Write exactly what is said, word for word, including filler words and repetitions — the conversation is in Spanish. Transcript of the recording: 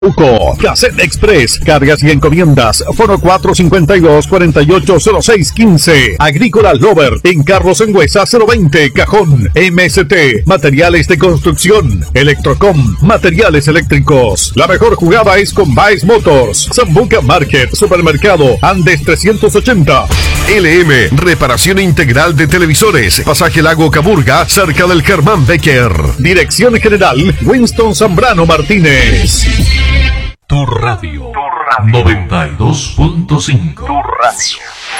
Uco, Cassette Express, cargas y encomiendas, foro cuatro cincuenta y dos, cuarenta y ocho, cero seis quince. Agrícola Lover, en Carlos Sangüesa, cero veinte, Cajón. M S T, materiales de construcción. Electrocom, materiales eléctricos. La mejor jugada es con Baez Motors. Zambuca Market, Supermercado, Andes trescientos ochenta. L M, reparación integral de televisores. Pasaje Lago Caburga, cerca del Germán Becker. Dirección General, Winston Zambrano Martínez. Tu radio, tu radio. noventa y dos punto cinco. Tu radio.